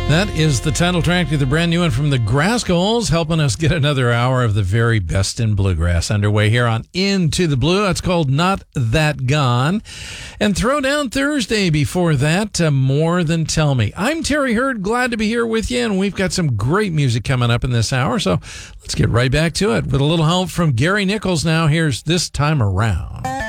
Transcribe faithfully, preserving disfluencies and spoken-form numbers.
That is the title track to the brand new one from the Grascals, helping us get another hour of the very best in bluegrass underway here on Into the Blue. It's called Not That Gone. And Throwdown Thursday before that, uh, More Than Tell Me. I'm Terry Hurd, glad to be here with you, and we've got some great music coming up in this hour, so let's get right back to it. With a little help from Gary Nichols now, here's This Time Around.